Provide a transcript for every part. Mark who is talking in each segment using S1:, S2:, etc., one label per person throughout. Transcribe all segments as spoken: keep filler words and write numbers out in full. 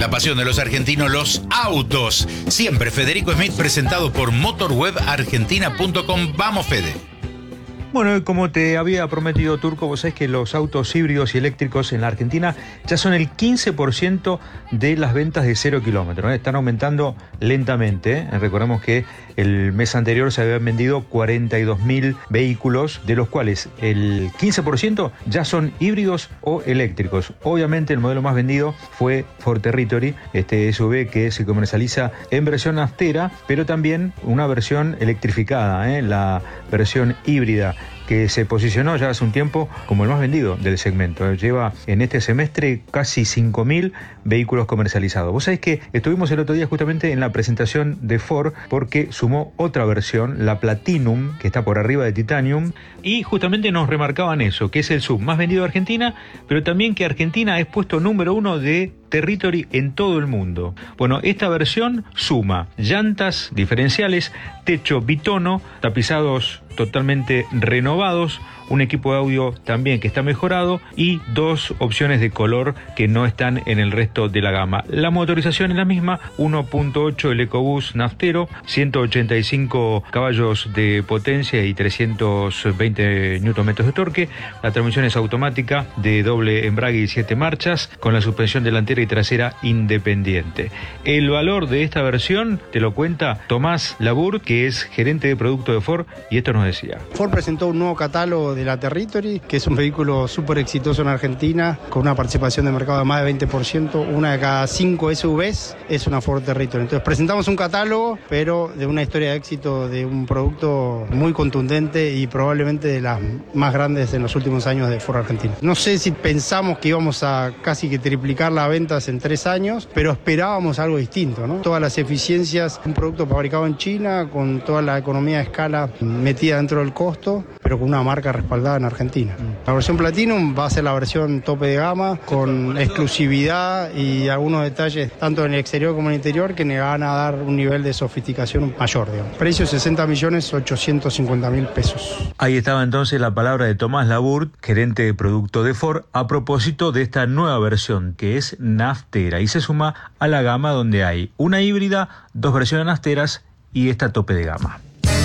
S1: La pasión de los argentinos, los autos. Siempre Federico Smith, presentado por motor web argentina punto com. Vamos, Fede.
S2: Bueno, como te había prometido, Turco, vos sabés que los autos híbridos y eléctricos en la Argentina ya son el quince por ciento de las ventas de cero kilómetros, ¿eh? Están aumentando lentamente, ¿eh? Recordemos que el mes anterior se habían vendido cuarenta y dos mil vehículos, de los cuales el quince por ciento ya son híbridos o eléctricos. Obviamente el modelo más vendido fue Ford Territory, este S U V que se comercializa en versión naftera, pero también una versión electrificada, ¿eh? La versión híbrida, que se posicionó ya hace un tiempo como el más vendido del segmento. Lleva en este semestre casi cinco mil vehículos comercializados. Vos sabés que estuvimos el otro día justamente en la presentación de Ford porque sumó otra versión, la Platinum, que está por arriba de Titanium, y justamente nos remarcaban eso, que es el S U V más vendido de Argentina, pero también que Argentina es puesto número uno de Territory en todo el mundo. Bueno, esta versión suma llantas diferenciales, techo bitono, tapizados totalmente renovados, un equipo de audio también que está mejorado y dos opciones de color que no están en el resto de la gama. La motorización es la misma, uno punto ocho el EcoBoost naftero, ciento ochenta y cinco caballos de potencia y trescientos veinte newton metros de torque. La transmisión es automática de doble embrague y siete marchas, con la suspensión delantera y trasera independiente. El valor de esta versión te lo cuenta Tomás Labourd, que es gerente de producto de Ford, y esto nos decía.
S3: Ford presentó un nuevo catálogo de la Territory, que es un vehículo súper exitoso en Argentina, con una participación de mercado de más de veinte por ciento. Una de cada cinco S U Vs es una Ford Territory. Entonces presentamos un catálogo, pero de una historia de éxito, de un producto muy contundente y probablemente de las más grandes en los últimos años de Ford Argentina. No sé si pensamos que íbamos a casi que triplicar las ventas en tres años, pero esperábamos algo distinto, ¿no? Todas las eficiencias, un producto fabricado en China, con toda la economía de escala metida dentro del costo, pero con una marca respaldada en Argentina. La versión Platinum va a ser la versión tope de gama, con exclusividad y algunos detalles tanto en el exterior como en el interior que le van a dar un nivel de sofisticación mayor, digamos. Precio sesenta millones ochocientos cincuenta mil pesos.
S2: Ahí estaba entonces la palabra de Tomás Labourd, gerente de producto de Ford, a propósito de esta nueva versión que es naftera y se suma a la gama donde hay una híbrida, dos versiones nafteras y esta tope de gama.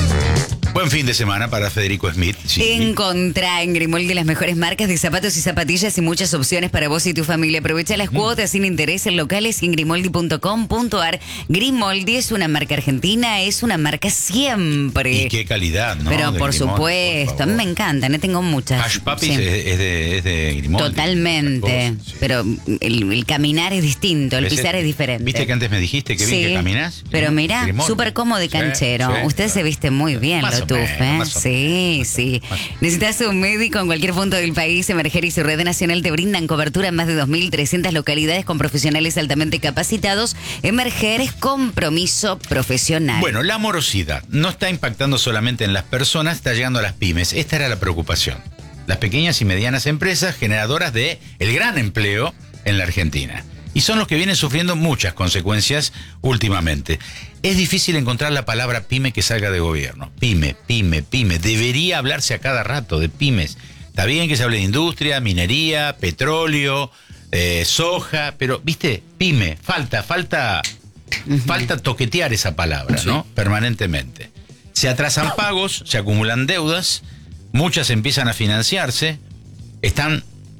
S1: Buen fin de semana para Federico Smith. Sí.
S4: Encontrá en Grimold las mejores marcas de zapatos y zapatillas y muchas opciones para vos y tu familia. Aprovecha las mm. cuotas sin interés en locales y en grimoldi punto com punto ar. Grimoldi es una marca argentina, es una marca siempre.
S1: Y qué calidad, ¿no?
S4: Pero
S1: de
S4: por
S1: Grimoldi,
S4: supuesto,
S1: por
S4: a mí me encantan, ¿eh? Tengo muchas.
S1: Hush Puppies
S4: sí.
S1: es, es, de, es de Grimoldi.
S4: Totalmente, sí. Pero el, el caminar es distinto, el pisar es diferente.
S1: ¿Viste que antes me dijiste que bien
S4: sí,
S1: que caminás?
S4: Pero mirá, súper cómodo de canchero.
S1: Sí, sí,
S4: Usted
S1: claro.
S4: se viste muy bien,
S1: Más
S4: Lotuf, ¿eh? Sí, sí. Necesitas un médico en cualquier punto del país. Emerger y su red nacional te brindan cobertura en más de dos mil trescientas localidades con profesionales altamente capacitados. Emerger es compromiso profesional.
S1: Bueno, la morosidad no está impactando solamente en las personas, está llegando a las pymes. Esta era la preocupación. Las pequeñas y medianas empresas generadoras de el gran empleo en la Argentina. Y son los que vienen sufriendo muchas consecuencias últimamente. Es difícil encontrar la palabra pyme que salga de gobierno. Pyme, pyme, pyme. Debería hablarse a cada rato de pymes. Está bien que se hable de industria, minería, petróleo, eh, soja, pero, viste, pyme, falta, falta, uh-huh. falta toquetear esa palabra, sí. ¿no? Permanentemente. Se atrasan pagos, se acumulan deudas, muchas empiezan a financiarse, están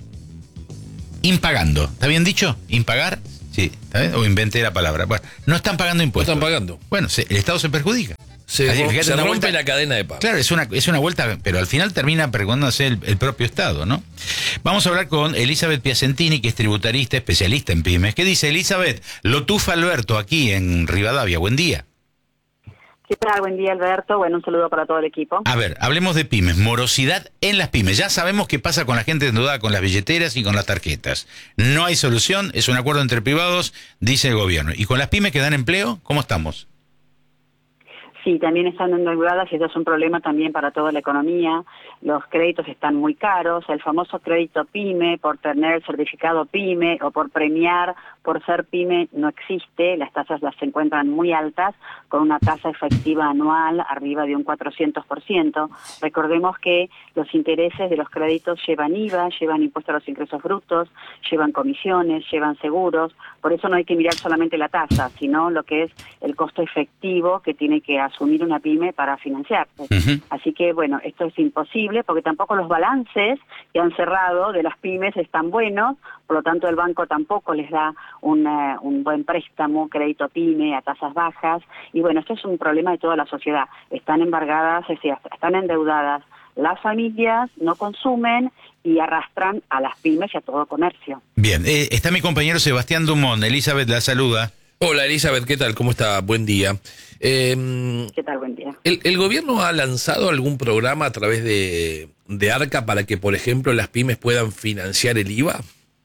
S1: impagando. ¿Está bien dicho? ¿Impagar? Sí, ¿está bien? O inventé la palabra. Bueno, no están pagando impuestos.
S5: No están pagando.
S1: Bueno, se, el Estado se perjudica.
S5: Se,
S1: Así,
S5: se rompe
S1: vuelta,
S5: la cadena de pago.
S1: Claro, es una, es una vuelta, pero al final termina perjudicarse el, el propio Estado, ¿no? Vamos a hablar con Elizabeth Piacentini, que es tributarista, especialista en pymes. ¿Qué dice Elizabeth? Lotufa Alberto, aquí en Rivadavia. Buen día.
S6: ¿Qué tal? Buen día, Alberto. Bueno, un saludo para todo el equipo.
S1: A ver, hablemos de pymes. Morosidad en las pymes. Ya sabemos qué pasa con la gente endeudada con las billeteras y con las tarjetas. No hay solución, es un acuerdo entre privados, dice el gobierno. ¿Y con las pymes que dan empleo, cómo estamos?
S6: Sí, también están endeudadas y eso es un problema también para toda la economía. Los créditos están muy caros, el famoso crédito PYME por tener el certificado PYME o por premiar por ser PYME no existe, las tasas las se encuentran muy altas, con una tasa efectiva anual arriba de un cuatrocientos por ciento. Recordemos que los intereses de los créditos llevan I V A, llevan impuesto a los ingresos brutos, llevan comisiones, llevan seguros, por eso no hay que mirar solamente la tasa, sino lo que es el costo efectivo que tiene que asumir una PYME para financiarse. Uh-huh. Así que, bueno, esto es imposible porque tampoco los balances que han cerrado de las pymes están buenos, por lo tanto el banco tampoco les da una, un buen préstamo, crédito PYME a tasas bajas, y bueno, esto es un problema de toda la sociedad. Están embargadas, es decir, están endeudadas las familias, no consumen y arrastran a las pymes y a todo comercio.
S1: Bien, eh, está mi compañero Sebastián Dumont. Elizabeth la saluda.
S5: Hola Elizabeth, ¿qué tal? ¿Cómo está? Buen día. Eh,
S6: ¿Qué tal? Buen día.
S5: ¿el, ¿El gobierno ha lanzado algún programa a través de, de ARCA para que, por ejemplo, las pymes puedan financiar el I V A?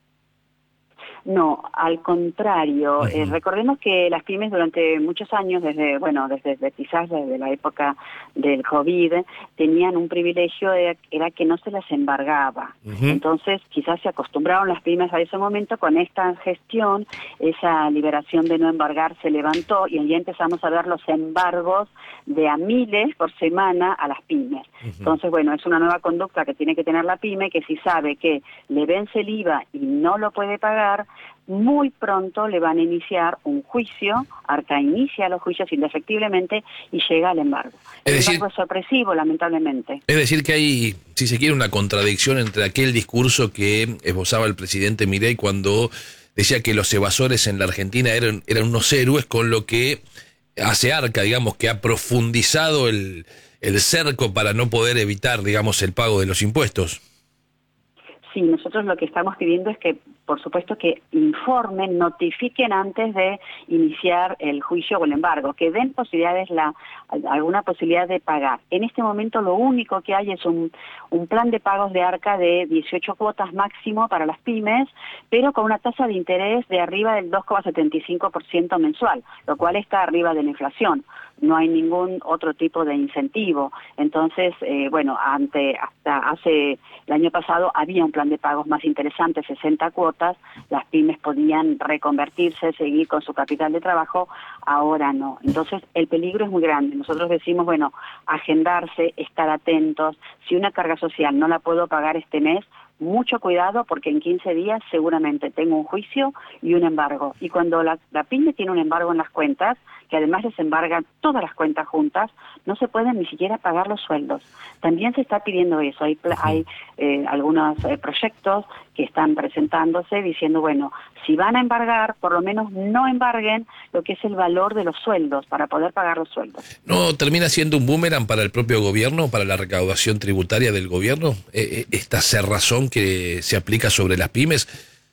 S6: No, al contrario. Uh-huh. Eh, recordemos que las pymes durante muchos años, desde bueno, desde, desde quizás desde la época del COVID, tenían un privilegio, de, era que no se las embargaba. Uh-huh. Entonces, quizás se acostumbraron las pymes a ese momento. Con esta gestión, esa liberación de no embargar se levantó y ya empezamos a ver los embargos de a miles por semana a las pymes. Uh-huh. Entonces, bueno, es una nueva conducta que tiene que tener la pyme, que si sabe que le vence el I V A y no lo puede pagar, muy pronto le van a iniciar un juicio. ARCA inicia los juicios indefectiblemente y llega al embargo. El
S5: es decir,
S6: embargo es sorpresivo, lamentablemente.
S5: Es decir que hay, si se quiere, una contradicción entre aquel discurso que esbozaba el presidente Milei cuando decía que los evasores en la Argentina eran, eran unos héroes, con lo que hace ARCA, digamos, que ha profundizado el, el cerco para no poder evitar, digamos, el pago de los impuestos.
S6: Sí, nosotros lo que estamos pidiendo es que, por supuesto, que informen, notifiquen antes de iniciar el juicio o el embargo, que den posibilidades, la, alguna posibilidad de pagar. En este momento lo único que hay es un, un plan de pagos de ARCA de dieciocho cuotas máximo para las pymes, pero con una tasa de interés de arriba del dos coma setenta y cinco por ciento mensual, lo cual está arriba de la inflación. No hay ningún otro tipo de incentivo. Entonces, eh, bueno, ante hasta hace el año pasado había un plan de pagos más interesante, sesenta cuotas, las pymes podían reconvertirse, seguir con su capital de trabajo, ahora no. Entonces, el peligro es muy grande. Nosotros decimos, bueno, agendarse, estar atentos. Si una carga social no la puedo pagar este mes, mucho cuidado porque en quince días seguramente tengo un juicio y un embargo. Y cuando la, la pyme tiene un embargo en las cuentas, que además les embargan todas las cuentas juntas, no se pueden ni siquiera pagar los sueldos. También se está pidiendo eso. Hay, uh-huh. hay eh, algunos eh, proyectos que están presentándose diciendo, bueno, si van a embargar, por lo menos no embarguen lo que es el valor de los sueldos para poder pagar los sueldos.
S5: ¿No termina siendo un boomerang para el propio gobierno, para la recaudación tributaria del gobierno, eh, esta cerrazón que se aplica sobre las pymes?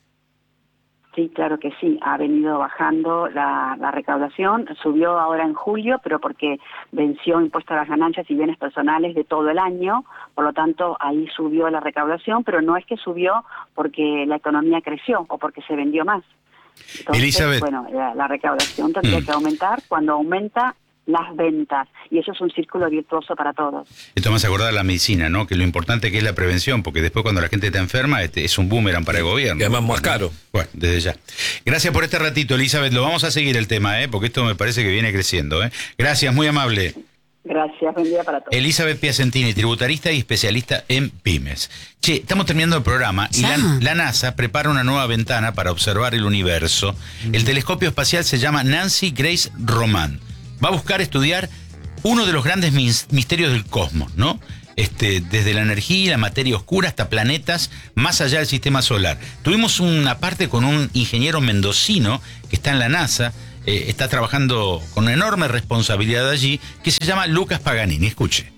S6: Sí, claro que sí, ha venido bajando la, la recaudación, subió ahora en julio, pero porque venció impuesto a las ganancias y bienes personales de todo el año, por lo tanto ahí subió la recaudación, pero no es que subió porque la economía creció o porque se vendió más. Entonces,
S1: Elizabeth.
S6: bueno, la, la recaudación tendría mm. que aumentar cuando aumenta las ventas, y eso es un círculo virtuoso para todos.
S1: Esto me hace acordar la medicina, ¿no? Que lo importante que es la prevención, porque después cuando la gente está enferma este, es un boomerang para el gobierno.
S5: Y además más caro.
S1: Bueno, desde ya. Gracias por este ratito, Elizabeth. Lo vamos a seguir el tema, ¿eh? Porque esto me parece que viene creciendo, ¿eh? Gracias, muy amable.
S6: Gracias, buen día para todos.
S1: Elizabeth Piacentini, tributarista y especialista en pymes. Che, estamos terminando el programa y la, la NASA prepara una nueva ventana para observar el universo. El telescopio espacial se llama Nancy Grace Roman. Va a buscar estudiar uno de los grandes misterios del cosmos, ¿no? Este, desde la energía y la materia oscura hasta planetas más allá del sistema solar. Tuvimos una parte con un ingeniero mendocino que está en la NASA, eh, está trabajando con una enorme responsabilidad allí, que se llama Lucas Paganini. Escuche.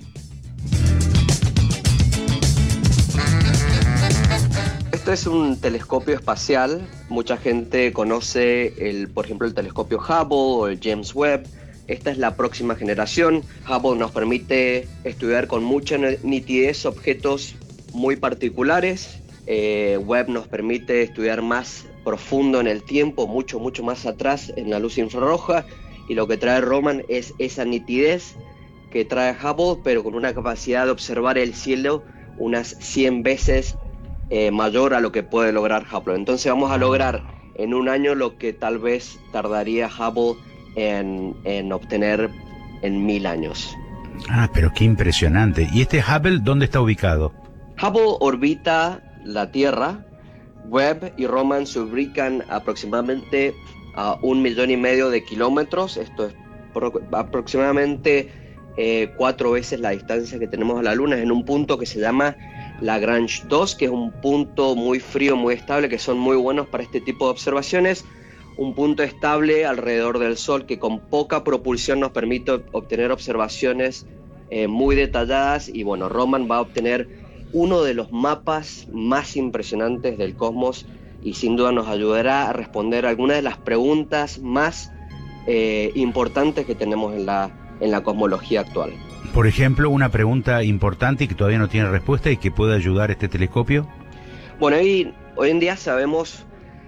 S7: Esto es un telescopio espacial. Mucha gente conoce, el, por ejemplo, el telescopio Hubble o el James Webb. Esta es la próxima generación. Hubble nos permite estudiar con mucha nitidez objetos muy particulares. Eh, Webb nos permite estudiar más profundo en el tiempo, mucho, mucho más atrás en la luz infrarroja. y lo que trae Roman es esa nitidez que trae Hubble, pero con una capacidad de observar el cielo unas cien veces eh, mayor a lo que puede lograr Hubble. Entonces vamos a lograr en un año lo que tal vez tardaría Hubble en, en obtener en mil años.
S1: Ah, pero qué impresionante. ¿Y este Hubble dónde está ubicado?
S7: Hubble orbita la Tierra. Webb y Roman se ubican aproximadamente a un millón y medio de kilómetros. Esto es pro- aproximadamente eh, cuatro veces la distancia que tenemos a la Luna. Es en un punto que se llama Lagrange dos, que es un punto muy frío, muy estable, que son muy buenos para este tipo de observaciones. Un punto estable alrededor del Sol que con poca propulsión nos permite obtener observaciones eh, muy detalladas. Y bueno, Roman va a obtener uno de los mapas más impresionantes del cosmos y sin duda nos ayudará a responder algunas de las preguntas más eh, importantes que tenemos en la, en la cosmología actual.
S1: Por ejemplo, una pregunta importante y que todavía no tiene respuesta y que puede ayudar este telescopio.
S7: Bueno, hoy, hoy en día sabemos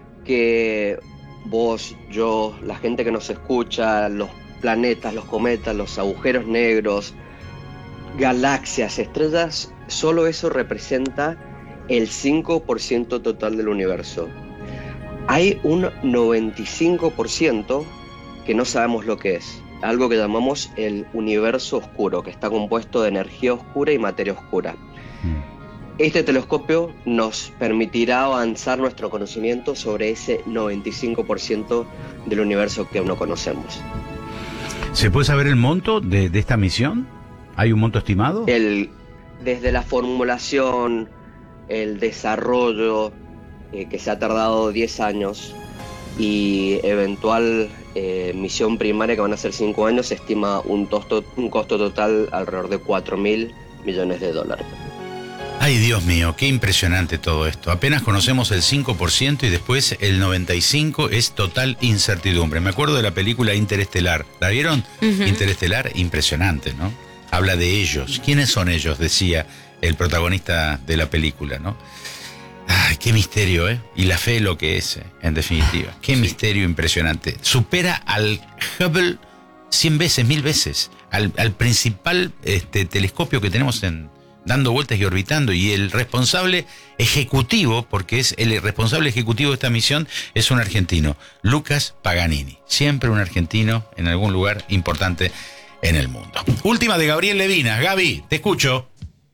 S7: que vos, yo, la gente que nos escucha, los planetas, los cometas, los agujeros negros, galaxias, estrellas, solo eso representa el cinco por ciento total del universo. Hay un noventa y cinco por ciento que no sabemos lo que es, algo que llamamos el universo oscuro, que está compuesto de energía oscura y materia oscura. Este telescopio nos permitirá avanzar nuestro conocimiento sobre ese noventa y cinco por ciento del universo que aún no conocemos.
S1: ¿Se puede saber el monto de, de esta misión? ¿Hay un monto estimado?
S7: El, desde la formulación, el desarrollo, eh, que se ha tardado diez años, y eventual eh, misión primaria, que van a ser cinco años, se estima un, tosto, un costo total alrededor de cuatro mil millones de dólares.
S1: Ay, Dios mío, qué impresionante todo esto. Apenas conocemos el cinco por ciento y después el noventa y cinco por ciento es total incertidumbre. Me acuerdo de la película Interestelar. ¿La vieron? Uh-huh. Interestelar, impresionante, ¿no? Habla de ellos. ¿Quiénes son ellos? Decía el protagonista de la película, ¿no? Ay, qué misterio, ¿eh? Y la fe lo que es, ¿eh? En definitiva. Qué sí. Misterio impresionante. Supera al Hubble cien veces, mil veces. Al, al principal este, telescopio que tenemos en... dando vueltas y orbitando, y el responsable ejecutivo, porque es el responsable ejecutivo de esta misión, es un argentino, Lucas Paganini, siempre un argentino en algún lugar importante en el mundo. Última de Gabriel Levinas. Gaby, te escucho.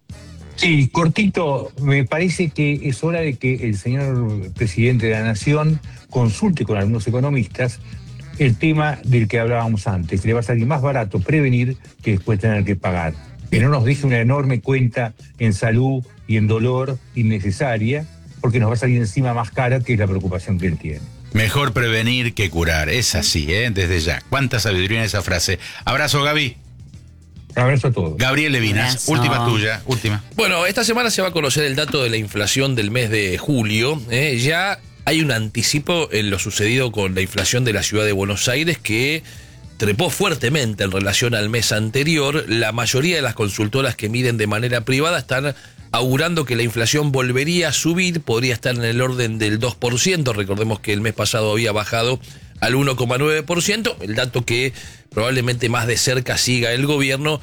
S8: Sí, cortito, me parece que es hora de que el señor presidente de la Nación consulte con algunos economistas el tema del que hablábamos antes, que le va a salir más barato prevenir que después tener que pagar. Que no nos deje una enorme cuenta en salud y en dolor innecesaria, porque nos va a salir encima más cara, que es la preocupación que él tiene.
S1: Mejor prevenir que curar, es así, ¿eh? Desde ya. Cuánta sabiduría en esa frase. Abrazo, Gaby.
S8: Abrazo a todos.
S1: Gabriel Levinas, Abrazo. Última tuya, última.
S5: Bueno, esta semana se va a conocer el dato de la inflación del mes de julio. ¿eh? Ya hay un anticipo en lo sucedido con la inflación de la ciudad de Buenos Aires que trepó fuertemente en relación al mes anterior. La mayoría de las consultoras que miden de manera privada están augurando que la inflación volvería a subir, podría estar en el orden del dos por ciento. Recordemos que el mes pasado había bajado al uno coma nueve por ciento, el dato que probablemente más de cerca siga el gobierno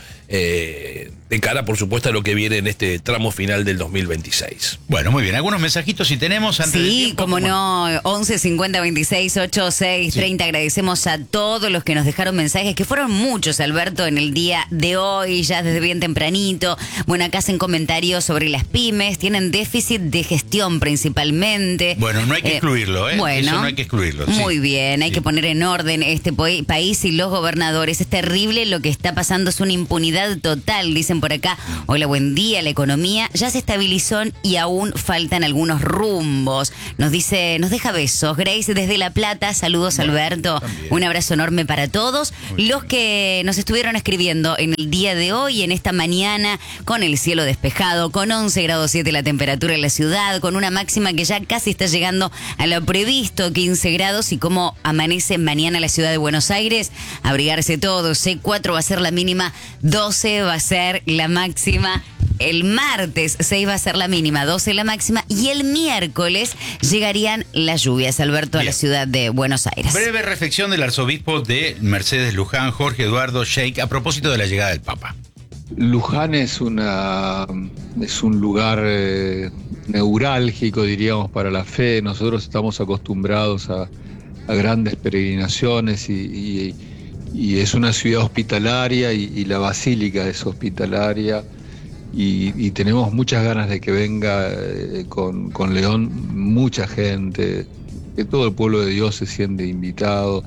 S5: eh, de cara, por supuesto, a lo que viene en este tramo final del dos mil veintiséis.
S1: Bueno, muy bien. ¿Algunos mensajitos si tenemos antes
S4: Sí,
S1: del tiempo?
S4: como no, once cincuenta veintiséis ochenta y seis treinta. Sí. Agradecemos a todos los que nos dejaron mensajes, que fueron muchos, Alberto, en el día de hoy, ya desde bien tempranito. Bueno, acá hacen comentarios sobre las pymes, tienen déficit de gestión principalmente.
S1: Bueno, no hay que eh, excluirlo, ¿eh?
S4: Bueno,
S1: eso no hay que excluirlo.
S4: Muy
S1: sí.
S4: bien, hay
S1: sí.
S4: que poner en orden este país y los gobernadores. Es terrible lo que está pasando, es una impunidad total, dicen por acá. Hola, buen día. La economía ya se estabilizó y aún faltan algunos rumbos. Nos dice, nos deja besos. Grace desde La Plata, saludos, bueno, Alberto. También. Un abrazo enorme para todos. Muy los bien. Que nos estuvieron escribiendo en el día de hoy, en esta mañana, con el cielo despejado, con once grados siete la temperatura en la ciudad, con una máxima que ya casi está llegando a lo previsto, quince grados, y cómo amanece mañana la ciudad de Buenos Aires. Abrigarse todo, C cuatro va a ser la mínima, doce va a ser la máxima. el martes se iba a hacer la mínima, doce la máxima, y el miércoles llegarían las lluvias, Alberto,
S1: Bien.
S4: a la ciudad de Buenos Aires.
S1: Breve reflexión del arzobispo de Mercedes Luján, Jorge Eduardo Sheik, a propósito de la llegada del Papa.
S9: Luján es una es un lugar eh, neurálgico, diríamos, para la fe. Nosotros estamos acostumbrados a, a grandes peregrinaciones y, y, y es una ciudad hospitalaria y, y la basílica es hospitalaria y, y tenemos muchas ganas de que venga eh, con, con León mucha gente, que todo el pueblo de Dios se siente invitado.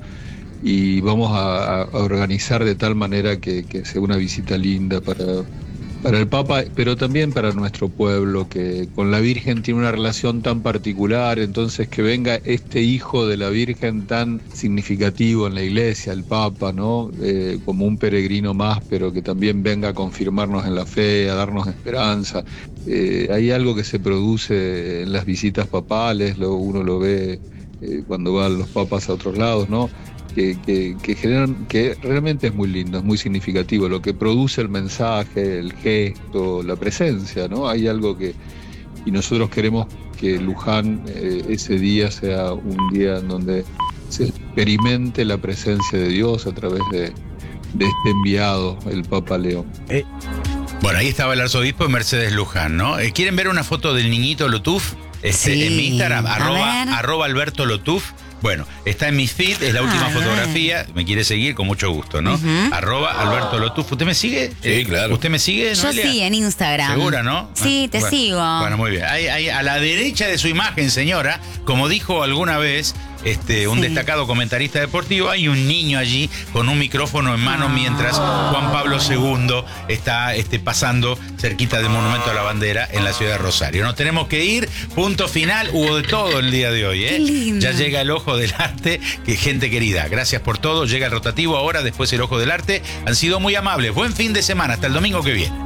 S9: Y vamos a, a organizar de tal manera que, que sea una visita linda para, para el Papa, pero también para nuestro pueblo, que con la Virgen tiene una relación tan particular. Entonces que venga este hijo de la Virgen tan significativo en la iglesia, el Papa, ¿no? Eh, como un peregrino más, pero que también venga a confirmarnos en la fe, a darnos esperanza. Eh, hay algo que se produce en las visitas papales, lo, uno lo ve eh, cuando van los papas a otros lados, ¿no? Que, que, que, generan, que realmente es muy lindo, es muy significativo, lo que produce el mensaje, el gesto, la presencia, ¿no? Hay algo que... Y nosotros queremos que Luján eh, ese día sea un día en donde se experimente la presencia de Dios a través de, de este enviado, el Papa León.
S1: Eh. Bueno, ahí estaba el arzobispo de Mercedes Luján, ¿no? Eh, ¿Quieren ver una foto del niñito Lotuf? Este,
S4: Sí.
S1: En mi Instagram,
S4: A
S1: arroba,
S4: ver.
S1: arroba Alberto Lotuf. Bueno, está en mi feed, es la última
S4: Ah,
S1: fotografía. Me quiere seguir, con mucho gusto, ¿no?
S4: Ujú.
S1: Arroba Alberto Lotuf. ¿Usted me sigue?
S5: Sí, claro.
S1: ¿Usted me sigue,
S4: Yo
S1: Noelia?
S4: sí, en Instagram.
S1: ¿Segura, no?
S4: Sí, te
S1: Bueno,
S4: sigo.
S1: Bueno, muy bien. Ahí, ahí, a la derecha de su imagen, señora, como dijo alguna vez este, un
S4: Sí.
S1: destacado comentarista deportivo, hay un niño allí con un micrófono en mano
S4: Ah.
S1: mientras Juan Pablo segundo está este, pasando cerquita del Monumento a la Bandera en la ciudad de Rosario. Nos tenemos que ir. Punto final. Hubo de todo el día de hoy, ¿eh?
S4: Qué lindo.
S1: Ya llega el Ojo del Arte. Que gente querida, gracias por todo. Llega el rotativo ahora, después el Ojo del Arte. Han sido muy amables. Buen fin de semana. Hasta el domingo que viene.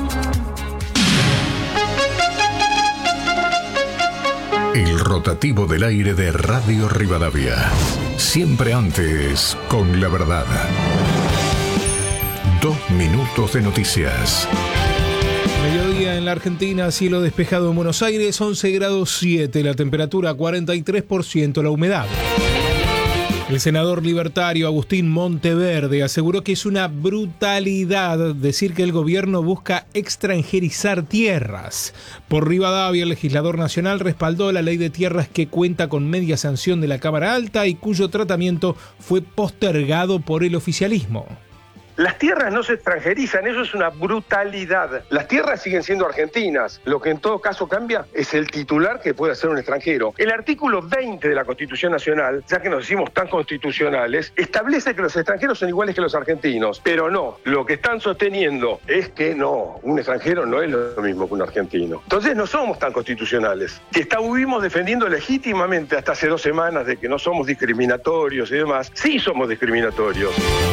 S10: El rotativo del aire de Radio Rivadavia. Siempre antes con la verdad. Dos minutos de noticias.
S11: Mediodía en la Argentina, cielo despejado en Buenos Aires, once grados siete, la temperatura cuarenta y tres por ciento, la humedad. El senador libertario Agustín Monteverde aseguró que es una brutalidad decir que el gobierno busca extranjerizar tierras. Por Rivadavia, el legislador nacional respaldó la ley de tierras que cuenta con media sanción de la Cámara Alta y cuyo tratamiento fue postergado por el oficialismo.
S12: Las tierras no se extranjerizan, eso es una brutalidad. Las tierras siguen siendo argentinas. Lo que en todo caso cambia es el titular que puede ser un extranjero. El artículo veinte de la Constitución Nacional, ya que nos decimos tan constitucionales, establece que los extranjeros son iguales que los argentinos. Pero no, lo que están sosteniendo es que no, un extranjero no es lo mismo que un argentino. Entonces no somos tan constitucionales. Que estuvimos defendiendo legítimamente hasta hace dos semanas de que no somos discriminatorios y demás. Sí somos discriminatorios.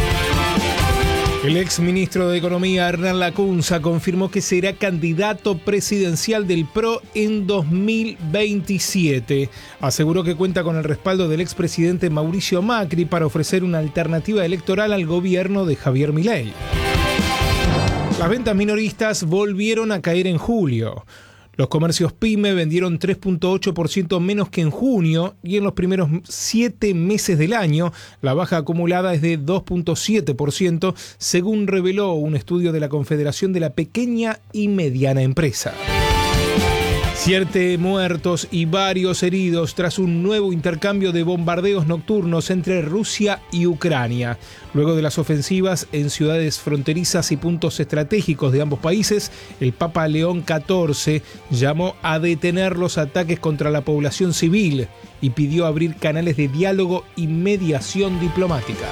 S11: El ex ministro de Economía, Hernán Lacunza, confirmó que será candidato presidencial del P R O en dos mil veintisiete. Aseguró que cuenta con el respaldo del expresidente Mauricio Macri para ofrecer una alternativa electoral al gobierno de Javier Milei. Las ventas minoristas volvieron a caer en julio. Los comercios PYME vendieron tres punto ocho por ciento menos que en junio y en los primeros siete meses del año la baja acumulada es de dos punto siete por ciento, según reveló un estudio de la Confederación de la Pequeña y Mediana Empresa. Siete muertos y varios heridos tras un nuevo intercambio de bombardeos nocturnos entre Rusia y Ucrania. Luego de las ofensivas en ciudades fronterizas y puntos estratégicos de ambos países, el Papa León catorce llamó a detener los ataques contra la población civil y pidió abrir canales de diálogo y mediación diplomática.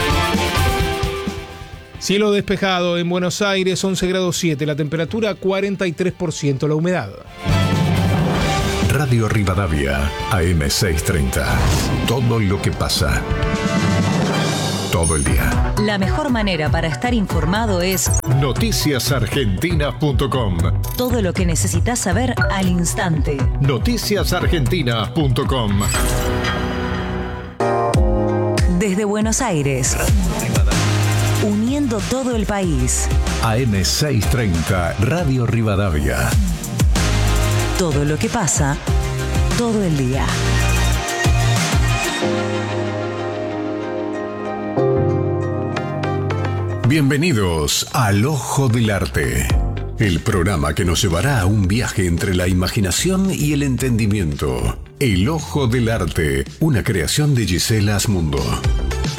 S11: Cielo despejado en Buenos Aires, once grados siete, la temperatura cuarenta y tres por ciento, la humedad.
S10: Radio Rivadavia, A M seiscientos treinta. Todo lo que pasa. Todo el día.
S13: La mejor manera para estar informado es
S10: noticias argentina punto com.
S13: todo lo que necesitas saber al instante.
S10: noticias argentina punto com.
S13: Desde Buenos Aires, uniendo uniendo todo el país.
S10: A M seiscientos treinta, Radio Rivadavia.
S13: Todo lo que pasa, todo el día.
S10: Bienvenidos al Ojo del Arte, el programa que nos llevará a un viaje entre la imaginación y el entendimiento. El Ojo del Arte, una creación de Gisela Asmundo.